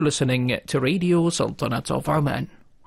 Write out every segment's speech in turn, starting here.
listening to Radio Sultanate of Oman.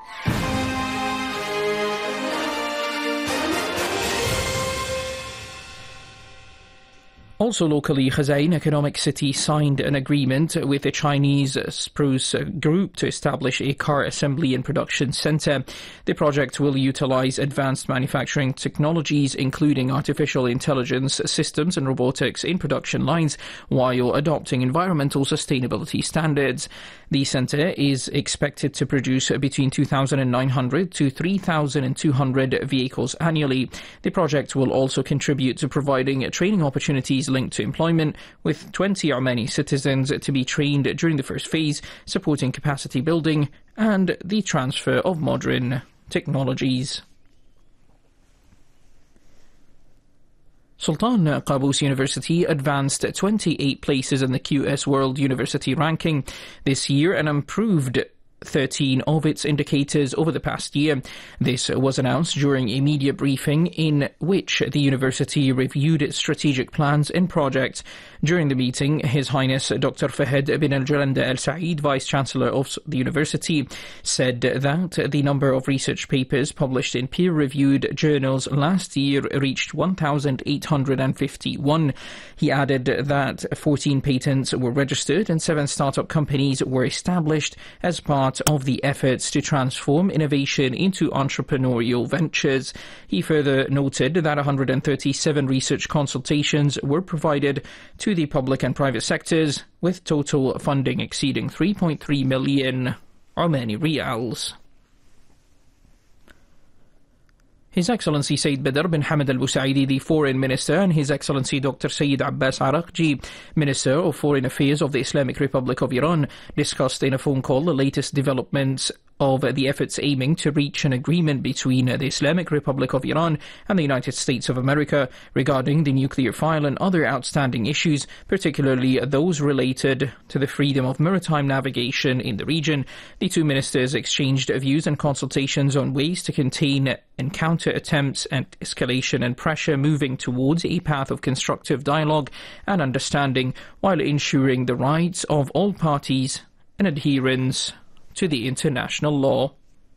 Also locally, Khazain Economic City signed an agreement with the Chinese Spruce Group to establish a car assembly and production centre. The project will utilise advanced manufacturing technologies, including artificial intelligence systems and robotics in production lines, while adopting environmental sustainability standards. The centre is expected to produce between 2,900 to 3,200 vehicles annually. The project will also contribute to providing training opportunities linked to employment, with 20 Omani citizens to be trained during the first phase, supporting capacity building and the transfer of modern technologies. Sultan Qaboos University advanced 28 places in the QS World University ranking this year and improved 13 of its indicators over the past year. This was announced during a media briefing in which the university reviewed its strategic plans and projects. During the meeting, His Highness Dr. Fahd bin Al-Jalanda Al Saeed, Vice-Chancellor of the university, said that the number of research papers published in peer-reviewed journals last year reached 1,851. He added that 14 patents were registered and 7 startup companies were established as part of the efforts to transform innovation into entrepreneurial ventures. He further noted that 137 research consultations were provided to the public and private sectors, with total funding exceeding 3.3 million Omani Riyals. His Excellency Sayyid Badr bin Hamad Al Busaidi, the Foreign Minister, and His Excellency Dr. Sayyid Abbas Araqji, Minister of Foreign Affairs of the Islamic Republic of Iran, discussed in a phone call the latest developments of the efforts aiming to reach an agreement between the Islamic Republic of Iran and the United States of America regarding the nuclear file and other outstanding issues, particularly those related to the freedom of maritime navigation in the region. The two ministers exchanged views and consultations on ways to contain and counter attempts at escalation and pressure, moving towards a path of constructive dialogue and understanding while ensuring the rights of all parties and adherence to the international law.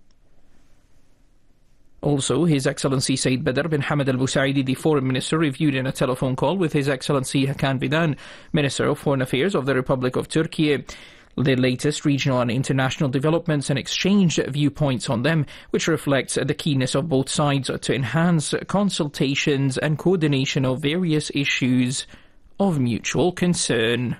Also, His Excellency Sayyid Badr bin Hamad Al Busaidi, the Foreign Minister, reviewed in a telephone call with His Excellency Hakan Fidan, Minister of Foreign Affairs of the Republic of Turkey, the latest regional and international developments, and exchanged viewpoints on them, which reflects the keenness of both sides to enhance consultations and coordination of various issues of mutual concern.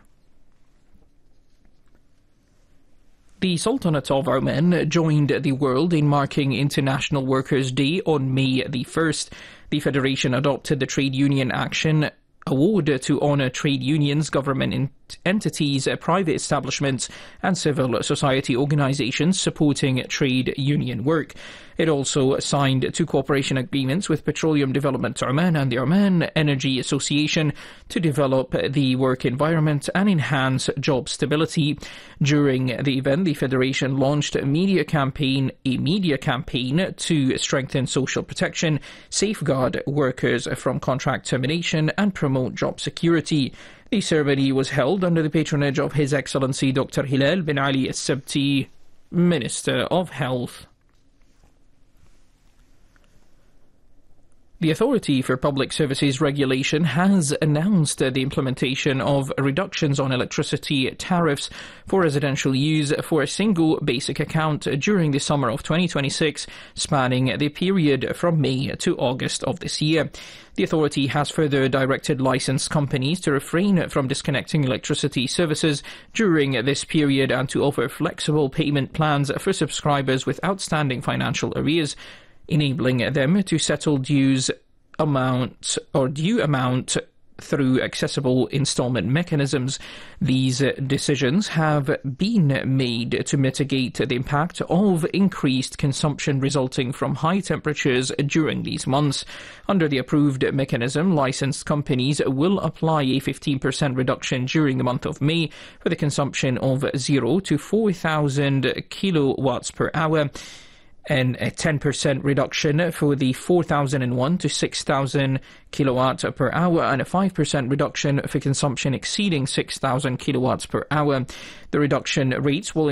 The Sultanate of Oman joined the world in marking International Workers' Day on May the 1st. The Federation adopted the Trade Union Action Award to honour trade unions, government entities, private establishments and civil society organisations supporting trade union work. It also signed 2 cooperation agreements with Petroleum Development Oman and the Oman Energy Association to develop the work environment and enhance job stability. During the event, the Federation launched a media campaign to strengthen social protection, safeguard workers from contract termination and promote job security. The ceremony was held under the patronage of His Excellency Dr. Hilal bin Ali As-Sabti, Minister of Health. The Authority for Public Services Regulation has announced the implementation of reductions on electricity tariffs for residential use for a single basic account during the summer of 2026, spanning the period from May to August of this year. The authority has further directed licensed companies to refrain from disconnecting electricity services during this period and to offer flexible payment plans for subscribers with outstanding financial arrears, enabling them to settle due amount through accessible installment mechanisms. These decisions have been made to mitigate the impact of increased consumption resulting from high temperatures during these months. Under the approved mechanism, licensed companies will apply a 15% reduction during the month of May for the consumption of 0 to 4,000 kilowatts per hour, and a 10% reduction for the 4,001 to 6,000 kilowatts per hour, and a 5% reduction for consumption exceeding 6,000 kilowatts per hour. The reduction rates will